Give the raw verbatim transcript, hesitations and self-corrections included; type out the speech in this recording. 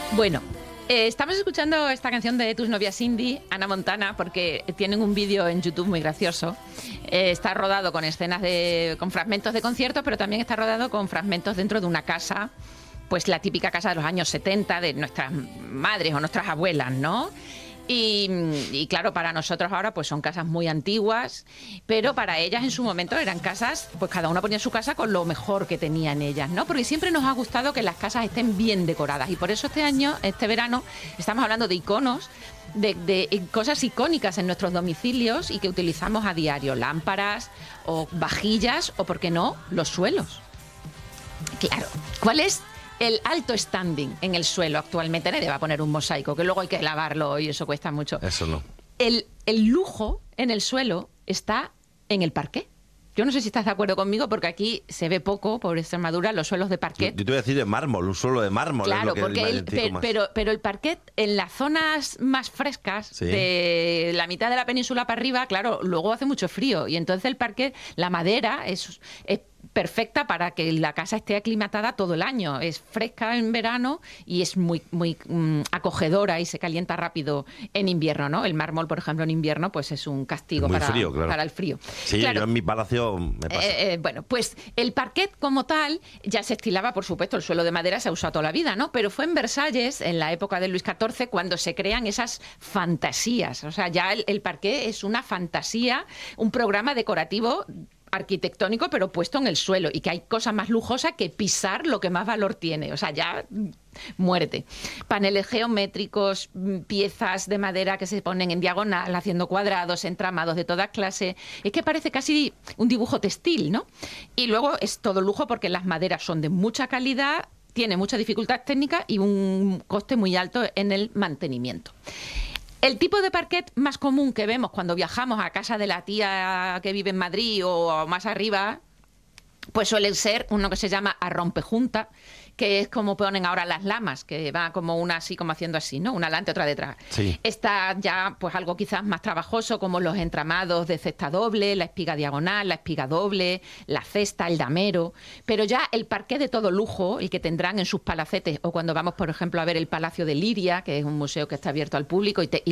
Bueno, eh, estamos escuchando esta canción de tus novias Cindy, Hannah Montana, porque tienen un vídeo en YouTube muy gracioso. Eh, está rodado con escenas de, con fragmentos de conciertos, pero también está rodado con fragmentos dentro de una casa, pues la típica casa de los años setenta de nuestras madres o nuestras abuelas, ¿no? Y, y claro, para nosotros ahora pues son casas muy antiguas, pero para ellas en su momento eran casas, pues cada una ponía su casa con lo mejor que tenían ellas, ¿no? Porque siempre nos ha gustado que las casas estén bien decoradas y por eso este año, este verano, estamos hablando de iconos, de, de cosas icónicas en nuestros domicilios y que utilizamos a diario, lámparas o vajillas o, ¿por qué no?, los suelos. Claro, ¿cuál es el alto standing en el suelo actualmente? Nadie va a poner un mosaico, que luego hay que lavarlo y eso cuesta mucho. Eso no. El, el lujo en el suelo está en el parqué. Yo no sé si estás de acuerdo conmigo, porque aquí se ve poco, por Extremadura, los suelos de parquet. Yo, yo te voy a decir de mármol, un suelo de mármol. Claro, es lo que porque el, el, pero, pero, pero el parquet en las zonas más frescas, sí, de la mitad de la península para arriba, claro, luego hace mucho frío. Y entonces el parquet, la madera, es, es perfecta para que la casa esté aclimatada todo el año. Es fresca en verano y es muy, muy um, acogedora y se calienta rápido en invierno, ¿no? El mármol, por ejemplo, en invierno, pues es un castigo muy para, frío, claro, para el frío. Sí, claro, yo en mi palacio me pasa. Eh, eh, bueno, pues el parquet como tal ya se estilaba, por supuesto, el suelo de madera se ha usado toda la vida, ¿no? Pero fue en Versalles, en la época de Luis catorce, cuando se crean esas fantasías. O sea, ya el, el parquet es una fantasía, un programa decorativo arquitectónico, pero puesto en el suelo, y que hay cosas más lujosas que pisar lo que más valor tiene. O sea, ya muerte. Paneles geométricos, piezas de madera que se ponen en diagonal, haciendo cuadrados, entramados de toda clase. Es que parece casi un dibujo textil, ¿no? Y luego es todo lujo porque las maderas son de mucha calidad, tiene mucha dificultad técnica y un coste muy alto en el mantenimiento. El tipo de parquet más común que vemos cuando viajamos a casa de la tía que vive en Madrid o más arriba, pues suele ser uno que se llama a rompejunta, que es como ponen ahora las lamas, que va como una así, como haciendo así, ¿no? Una delante, otra detrás. Sí. Está ya pues algo quizás más trabajoso, como los entramados de cesta doble, la espiga diagonal, la espiga doble, la cesta, el damero. Pero ya el parqué de todo lujo, el que tendrán en sus palacetes, o cuando vamos, por ejemplo, a ver el Palacio de Liria, que es un museo que está abierto al público y, te, y